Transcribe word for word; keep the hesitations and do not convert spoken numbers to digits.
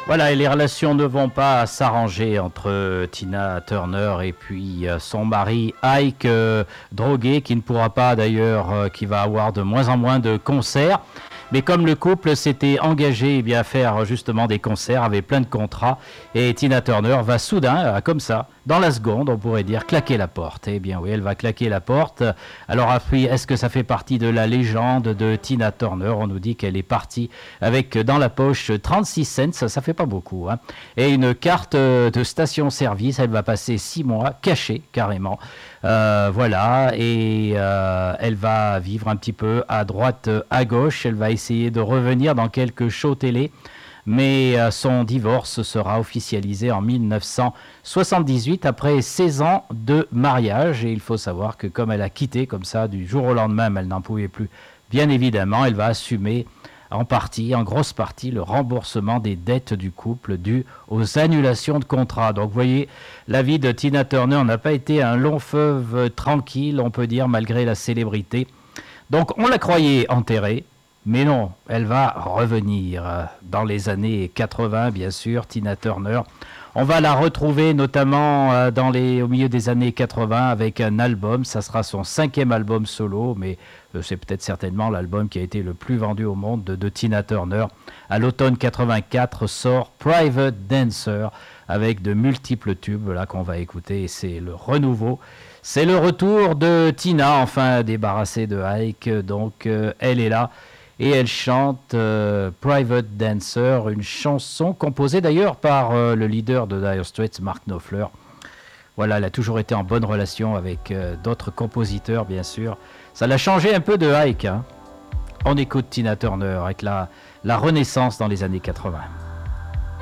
Voilà, et les relations ne vont pas s'arranger entre Tina Turner et puis son mari Ike, euh, drogué, qui ne pourra pas d'ailleurs, euh, qui va avoir de moins en moins de concerts. Mais comme le couple s'était engagé eh bien, à faire justement des concerts, avait plein de contrats, et Tina Turner va soudain, comme ça, dans la seconde, on pourrait dire, claquer la porte. Eh bien oui, elle va claquer la porte. Alors après, est-ce que ça fait partie de la légende de Tina Turner? On nous dit qu'elle est partie avec dans la poche trente-six cents, ça, ça fait pas beaucoup, hein, et une carte de station-service. Elle va passer six mois cachée, carrément. Euh, voilà, et euh, elle va vivre un petit peu à droite, à gauche. Elle va essayer de revenir dans quelques shows télé, mais euh, son divorce sera officialisé en mille neuf cent soixante-dix-huit après seize ans de mariage. Et il faut savoir que comme elle a quitté comme ça du jour au lendemain, elle n'en pouvait plus, bien évidemment, elle va assumer en partie, en grosse partie, le remboursement des dettes du couple dues aux annulations de contrats. Donc vous voyez, la vie de Tina Turner n'a pas été un long fleuve tranquille, on peut dire, malgré la célébrité. Donc on la croyait enterrée, mais non, elle va revenir dans les années quatre-vingts, bien sûr, Tina Turner. On va la retrouver notamment dans les, au milieu des années quatre-vingts avec un album. Ça sera son cinquième album solo, mais c'est peut-être certainement l'album qui a été le plus vendu au monde de, de Tina Turner. À l'automne quatre-vingt-quatre sort Private Dancer avec de multiples tubes là qu'on va écouter. Et c'est le renouveau. C'est le retour de Tina, enfin débarrassée de Ike. Donc euh, elle est là. Et elle chante euh, Private Dancer, une chanson composée d'ailleurs par euh, le leader de Dire Straits, Mark Knopfler. Voilà, elle a toujours été en bonne relation avec euh, d'autres compositeurs, bien sûr. Ça l'a changé un peu de Ike, hein. On écoute Tina Turner avec la, la Renaissance dans les années quatre-vingts.